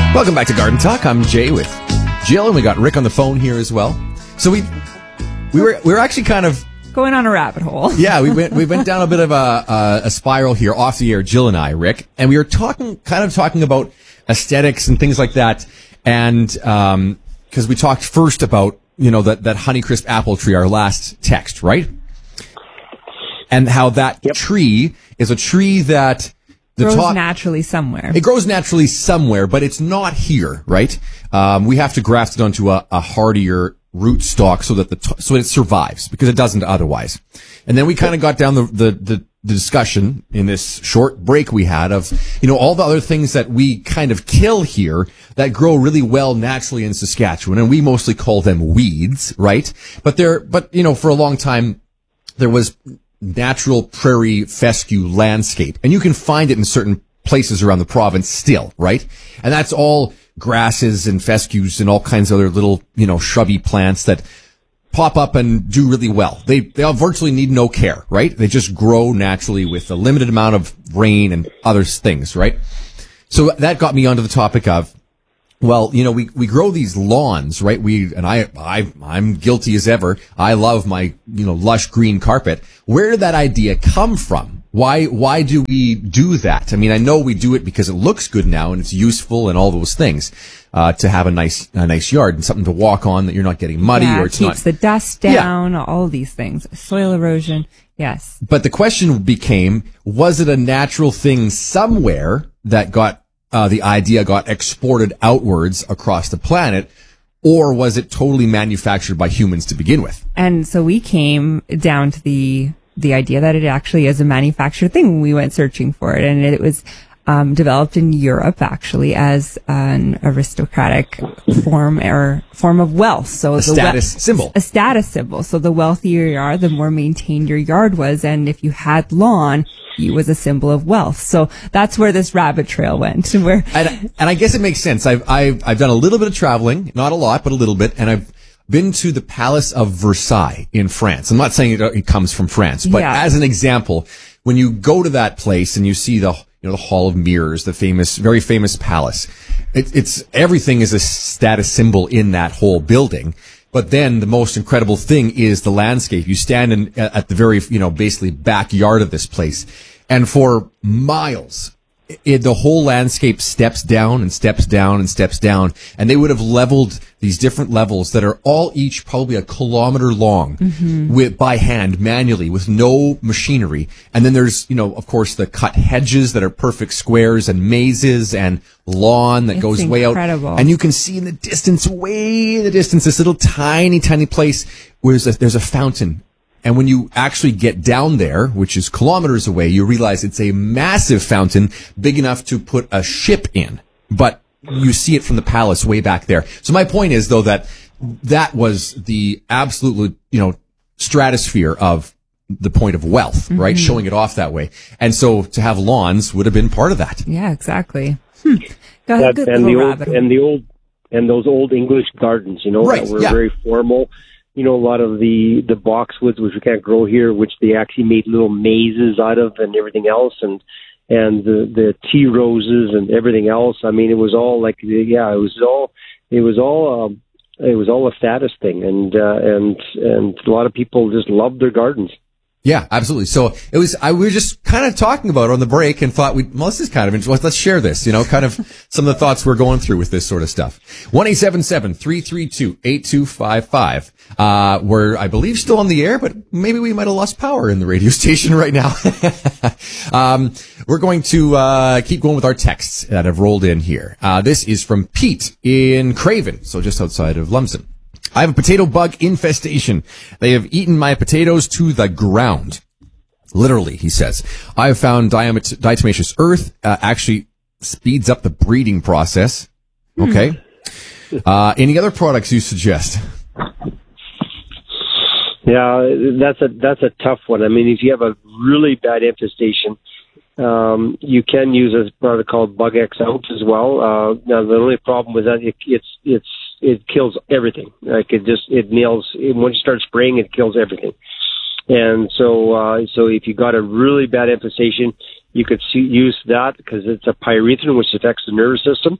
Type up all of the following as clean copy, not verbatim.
Welcome back to Garden Talk. I'm Jay with Jill, and we got Rick on the phone here as well. So we were actually kind of going on a rabbit hole. Yeah, we went down a bit of a spiral here off the air, Jill and I, Rick, and we were talking about aesthetics and things like that, and because we talked first about that Honeycrisp apple tree, our last text, right? And how that tree is a tree that grows naturally somewhere. It grows naturally somewhere, but it's not here, right? We have to graft it onto a hardier root stock so that so it survives, because it doesn't otherwise. And then we kind of got down the discussion in this short break we had of, all the other things that we kind of kill here that grow really well naturally in Saskatchewan. And we mostly call them weeds, right? But for a long time, there was natural prairie fescue landscape, and you can find it in certain places around the province still, right? And that's all grasses and fescues and all kinds of other little, shrubby plants that pop up and do really well. They all virtually need no care, right? They just grow naturally with a limited amount of rain and other things, right? So that got me onto the topic of, well, we grow these lawns, right? I'm guilty as ever. I love my, lush green carpet. Where did that idea come from? Why do we do that? I mean, I know we do it because it looks good now and it's useful and all those things, to have a nice yard and something to walk on that you're not getting muddy or it's keeps the dust down, all these things, soil erosion. Yes. But the question became, was it a natural thing somewhere that the idea got exported outwards across the planet, or was it totally manufactured by humans to begin with? And so we came down to the idea that it actually is a manufactured thing when we went searching for it. And it was developed in Europe, actually, as an aristocratic form of wealth. So a status symbol. A status symbol. So the wealthier you are, the more maintained your yard was. And if you had lawn, it was a symbol of wealth. So that's where this rabbit trail went. And I guess it makes sense. I've done a little bit of traveling, not a lot, but a little bit, and I've been to the Palace of Versailles in France. I'm not saying it comes from France, but as an example, when you go to that place and you see the Hall of Mirrors, the very famous palace, it's everything is a status symbol in that whole building. But then the most incredible thing is the landscape. You stand at the very, basically backyard of this place, and for miles, the whole landscape steps down and steps down and steps down, and they would have leveled these different levels that are all each probably a kilometer long, by hand, manually, with no machinery. And then there's, of course, the cut hedges that are perfect squares, and mazes and lawn that goes way out. And you can see in the distance, way in the distance, this little tiny, tiny place where there's a fountain. And when you actually get down there, which is kilometers away, you realize it's a massive fountain, big enough to put a ship in. But you see it from the palace way back there. So my point is, though, that was the absolute, stratosphere of the point of wealth, right? Showing it off that way. And so to have lawns would have been part of that. Yeah, exactly. And those old English gardens, right, that were very formal. A lot of the boxwoods, which we can't grow here, which they actually made little mazes out of and everything else, and the tea roses and everything else. I mean, it was all like, it was all a status thing, and a lot of people just loved their gardens. Yeah, absolutely. So we were just kind of talking about it on the break and thought, this is kind of interesting. Let's share this, kind of some of the thoughts we're going through with this sort of stuff. 1-877-332-8255. We're, I believe, still on the air, but maybe we might have lost power in the radio station right now. We're going to keep going with our texts that have rolled in here. This is from Pete in Craven, so just outside of Lumsden. I have a potato bug infestation. They have eaten my potatoes to the ground. Literally, he says. I have found diatomaceous earth actually speeds up the breeding process. Okay. Any other products you suggest? Yeah, that's a tough one. I mean, if you have a really bad infestation, you can use a product called Bug X Out as well. Now, the only problem with that, it kills everything. Like it nails. Once you start spraying, it kills everything. And so if you got a really bad infestation, you could use that because it's a pyrethrin, which affects the nervous system.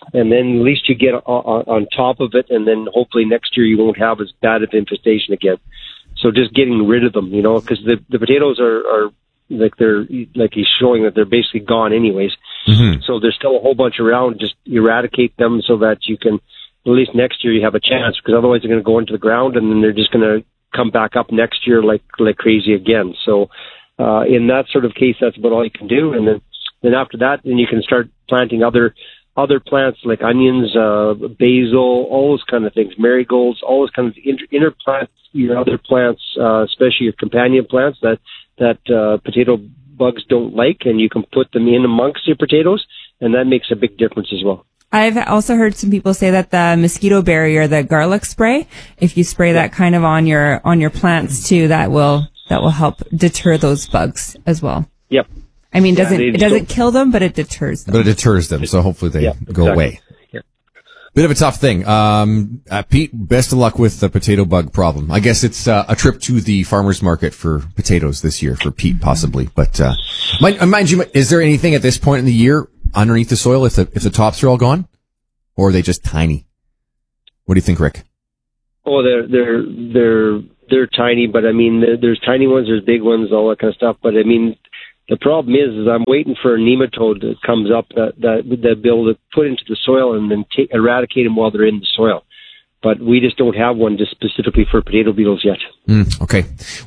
and then at least you get on top of it, and then hopefully next year you won't have as bad of infestation again. So just getting rid of them, because the potatoes are like he's showing that they're basically gone anyways. Mm-hmm. So there's still a whole bunch around. Just eradicate them so that you can, at least next year you have a chance, because otherwise they're going to go into the ground and then they're just going to come back up next year like crazy again. So in that sort of case, that's about all you can do. And then after that, then you can start planting other plants like onions, basil, all those kind of things, marigolds, all those kind of interplant your other plants, especially your companion plants that potato bugs don't like, and you can put them in amongst your potatoes, and that makes a big difference as well. I've also heard some people say that the mosquito barrier, the garlic spray, if you spray that kind of on your plants too, that will help deter those bugs as well. Yep. I mean, it doesn't kill them, but it deters them. But it deters them, so hopefully they go away. Yeah. Bit of a tough thing. Pete, best of luck with the potato bug problem. I guess it's a trip to the farmer's market for potatoes this year for Pete, possibly. But mind you, is there anything at this point in the year underneath the soil if the tops are all gone, or are they just tiny? What do you think, Rick? Oh, they're tiny, but I mean, there's tiny ones, there's big ones, all that kind of stuff. But I mean, the problem is I'm waiting for a nematode that comes up that be able to put into the soil and then eradicate them while they're in the soil. But we just don't have one just specifically for potato beetles yet. Okay.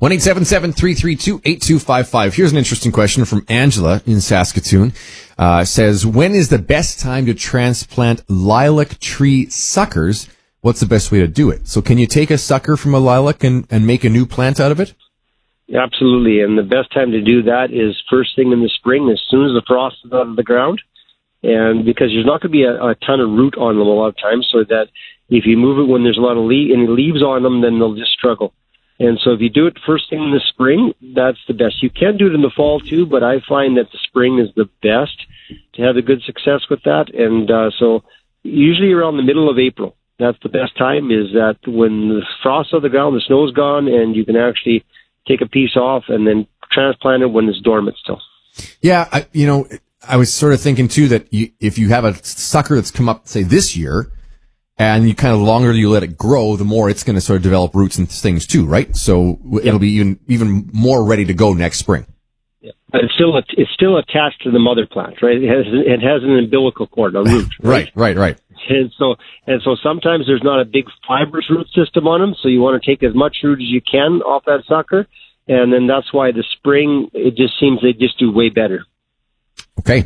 1-877-332-8255. Here's an interesting question from Angela in Saskatoon. Says, when is the best time to transplant lilac tree suckers? What's the best way to do it? So can you take a sucker from a lilac and make a new plant out of it? Absolutely. And the best time to do that is first thing in the spring, as soon as the frost is out of the ground. And because there's not going to be a ton of root on them a lot of times, so that if you move it when there's a lot of any leaves on them, then they'll just struggle. And so if you do it first thing in the spring, that's the best. You can do it in the fall too, but I find that the spring is the best to have a good success with that. And so usually around the middle of April, that's the best time, is that when the frost's on the ground, the snow's gone, and you can actually take a piece off and then transplant it when it's dormant still. Yeah, I was sort of thinking too that if you have a sucker that's come up, say, this year, and you kind of longer you let it grow, the more it's going to sort of develop roots and things too, right? So it'll be even more ready to go next spring. Yeah. But it's still attached to the mother plant, right? It has an umbilical cord, a root. Right. And so sometimes there's not a big fibrous root system on them, so you want to take as much root as you can off that sucker, and then that's why the spring, it just seems they just do way better. Okay.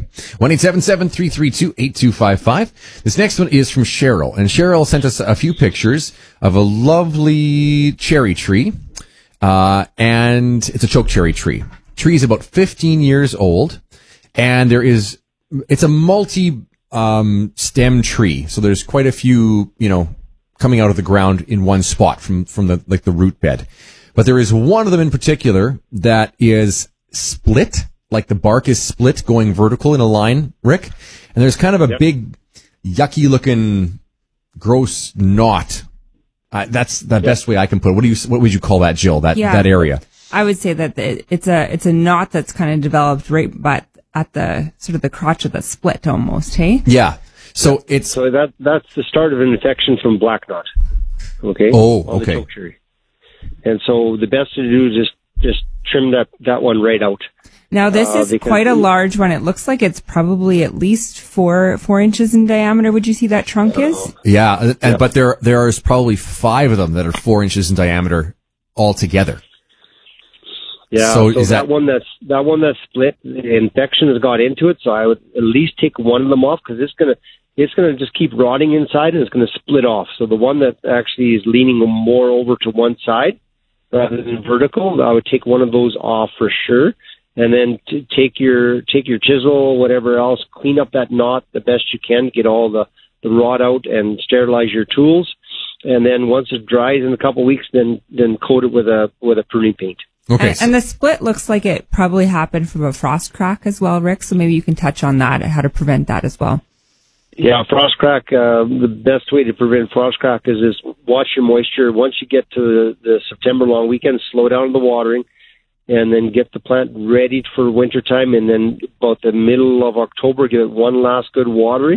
1-877-332-8255. This next one is from Cheryl, and Cheryl sent us a few pictures of a lovely cherry tree, and it's a choke cherry tree. Tree is about 15 years old, and it's a stem tree. So there's quite a few, coming out of the ground in one spot from the root bed. But there is one of them in particular that is split, like the bark is split going vertical in a line, Rick. And there's kind of a big, yucky looking, gross knot. That's the best way I can put it. What would you call that, Jill? That area? I would say that it's a knot that's kind of developed right at the sort of the crotch of the split almost, hey? Yeah. So that's the start of an infection from black knot. Okay. Oh, okay. And so the best to do is just trim that one right out. Now this is quite a large one. It looks like it's probably at least 4 inches in diameter. Would you see that trunk is? Yeah, but there is probably 5 of them that are 4 inches in diameter altogether. Yeah, so that one that's split, the infection has got into it. So I would at least take one of them off, because it's gonna just keep rotting inside, and it's gonna split off. So the one that actually is leaning more over to one side rather than vertical, I would take one of those off for sure. And then take your chisel, whatever else, clean up that knot the best you can, get all the rot out, and sterilize your tools. And then once it dries in a couple of weeks, then coat it with a pruning paint. Okay. And the split looks like it probably happened from a frost crack as well, Rick. So maybe you can touch on that, how to prevent that as well. Yeah, frost crack. The best way to prevent frost crack is watch your moisture. Once you get to the September long weekend, slow down the watering, and then get the plant ready for wintertime. And then about the middle of October, give it one last good watering.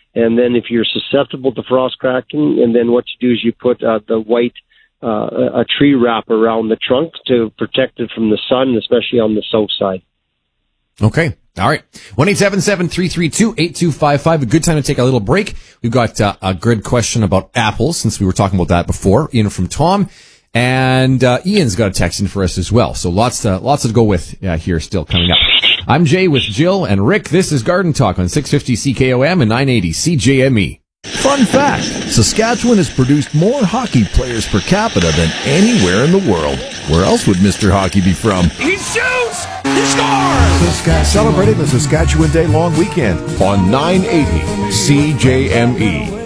And then if you're susceptible to frost cracking, and then what you do is you put the white a tree wrap around the trunk to protect it from the sun, especially on the south side. Okay. All right. 1-877-332-8255. A good time to take a little break. We've got a good question about apples, since we were talking about that before. Ian from Tom. And Ian's got a text in for us as well. So lots to go with here still coming up. I'm Jay with Jill and Rick. This is Garden Talk on 650 CKOM and 980 CJME. Fun fact, Saskatchewan has produced more hockey players per capita than anywhere in the world. Where else would Mr. Hockey be from? He shoots! He scores! Celebrating the Saskatchewan Day long weekend on 980 CJME.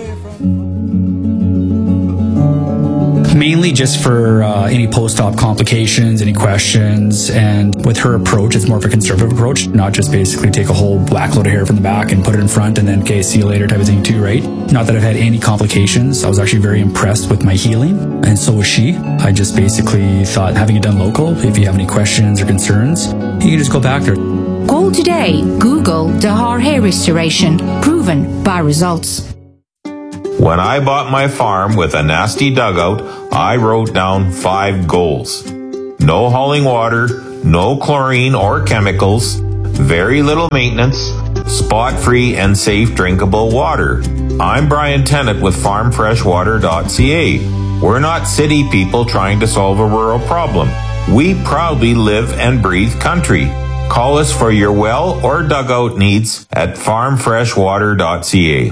Mainly just for any post-op complications, any questions, and with her approach, it's more of a conservative approach, not just basically take a whole whack load of hair from the back and put it in front and then, okay, see you later type of thing too, right? Not that I've had any complications. I was actually very impressed with my healing, and so was she. I just basically thought, having it done local, if you have any questions or concerns, you can just go back there. Call today. Google Dahar Hair Restoration. Proven by results. When I bought my farm with a nasty dugout, I wrote down 5 goals. No hauling water, no chlorine or chemicals, very little maintenance, spot-free and safe drinkable water. I'm Brian Tennant with farmfreshwater.ca. We're not city people trying to solve a rural problem. We proudly live and breathe country. Call us for your well or dugout needs at farmfreshwater.ca.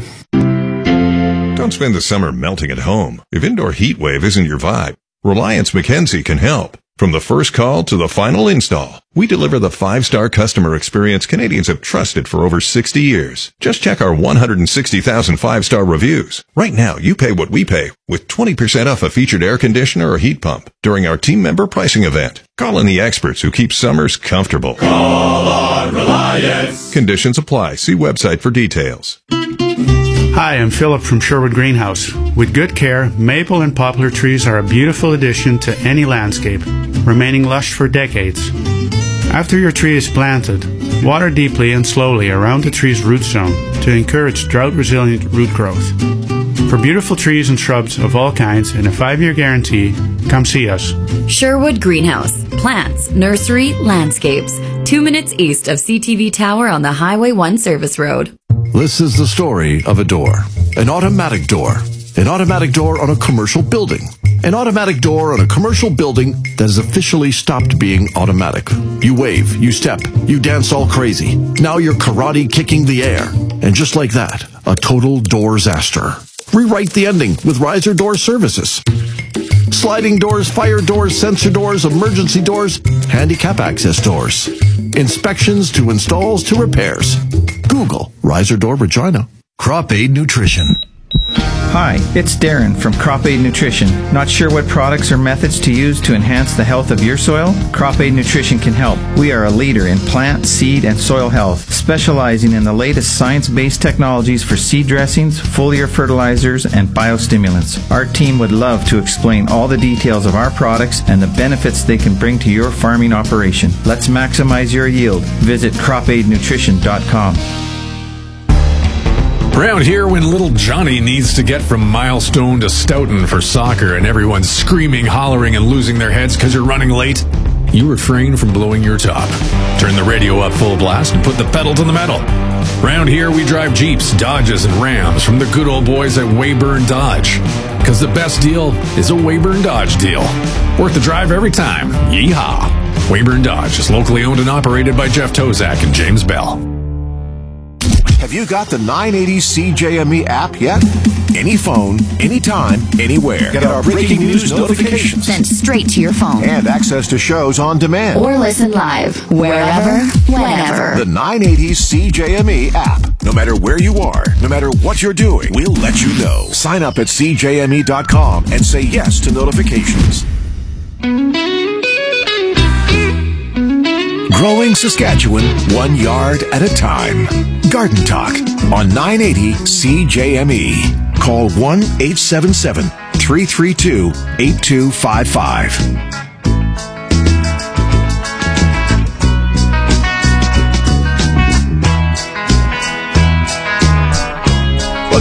Don't spend the summer melting at home. If indoor heat wave isn't your vibe, Reliance Mackenzie can help. From the first call to the final install, we deliver the 5-star customer experience Canadians have trusted for over 60 years. Just check our 160,000 5-star reviews. Right now, you pay what we pay with 20% off a featured air conditioner or heat pump during our team member pricing event. Call in the experts who keep summers comfortable. Call on Reliance. Conditions apply. See website for details. Hi, I'm Philip from Sherwood Greenhouse. With good care, maple and poplar trees are a beautiful addition to any landscape, remaining lush for decades. After your tree is planted, water deeply and slowly around the tree's root zone to encourage drought-resilient root growth. For beautiful trees and shrubs of all kinds and a 5-year guarantee, come see us. Sherwood Greenhouse. Plants, nursery, landscapes. 2 minutes east of CTV Tower on the Highway 1 Service Road. This is the story of a door. An automatic door. An automatic door on a commercial building. An automatic door on a commercial building that has officially stopped being automatic. You wave, you step, you dance all crazy. Now you're karate kicking the air. And just like that, a total door-zaster. Rewrite the ending with Riser Door Services. Sliding doors, fire doors, sensor doors, emergency doors, handicap access doors. Inspections to installs to repairs. Google Riser Door Regina. Crop Aid Nutrition. Hi, it's Darren from Crop Aid Nutrition. Not sure what products or methods to use to enhance the health of your soil? Crop Aid Nutrition can help. We are a leader in plant, seed, and soil health, specializing in the latest science-based technologies for seed dressings, foliar fertilizers, and biostimulants. Our team would love to explain all the details of our products and the benefits they can bring to your farming operation. Let's maximize your yield. Visit cropaidnutrition.com. Around here, when little Johnny needs to get from Milestone to Stoughton for soccer and everyone's screaming, hollering, and losing their heads because you're running late, you refrain from blowing your top. Turn the radio up full blast and put the pedal to the metal. Around here, we drive Jeeps, Dodges, and Rams from the good old boys at Weyburn Dodge. Because the best deal is a Weyburn Dodge deal. Worth the drive every time. Yeehaw! Weyburn Dodge is locally owned and operated by Jeff Tozak and James Bell. Have you got the 980 CJME app yet? Any phone, anytime, anywhere. Get our breaking news notifications sent straight to your phone. And access to shows on demand. Or listen live, wherever, whenever. The 980 CJME app. No matter where you are, no matter what you're doing, we'll let you know. Sign up at CJME.com and say yes to notifications. Growing Saskatchewan, 1 yard at a time. Garden Talk on 980 CJME. Call 1-877-332-8255.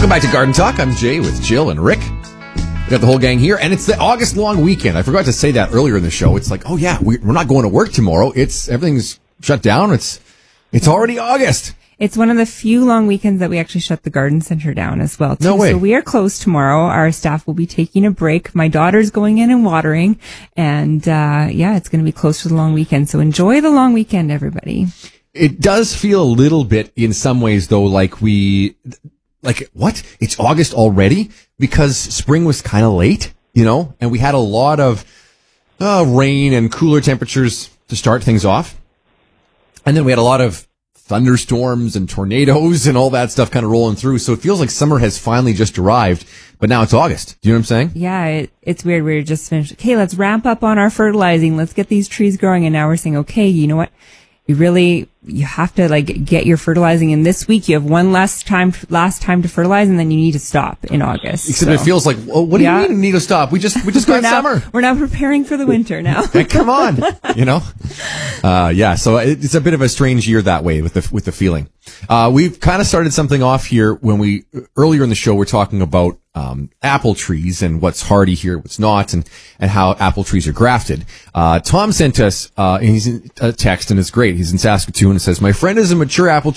Welcome back to Garden Talk. I'm Jay with Jill and Rick. We got the whole gang here, and it's the August long weekend. I forgot to say that earlier in the show. It's like, oh yeah, we're not going to work tomorrow. Everything's shut down. It's already August. It's one of the few long weekends that we actually shut the garden center down as well, too. No way. So we are closed tomorrow. Our staff will be taking a break. My daughter's going in and watering. And, it's going to be closed for the long weekend. So enjoy the long weekend, everybody. It does feel a little bit in some ways, though, like what? It's August already? Because spring was kind of late, and we had a lot of rain and cooler temperatures to start things off. And then we had a lot of thunderstorms and tornadoes and all that stuff kind of rolling through. So it feels like summer has finally just arrived, but now it's August. Do you know what I'm saying? Yeah, it's weird. We're just finished. Okay, let's ramp up on our fertilizing. Let's get these trees growing. And now we're saying, okay, you know what? You have to get your fertilizing in this week. You have one last time to fertilize, and then you need to stop in August. Except it feels like, what do you mean you need to stop? We just got summer. We're now preparing for the winter now. Come on, So it's a bit of a strange year that way with the feeling. We've kind of started something off here when earlier in the show we're talking about apple trees and what's hardy here, what's not, and how apple trees are grafted. Tom sent us he's in a text, and it's great. He's in Saskatoon and says, "My friend is a mature apple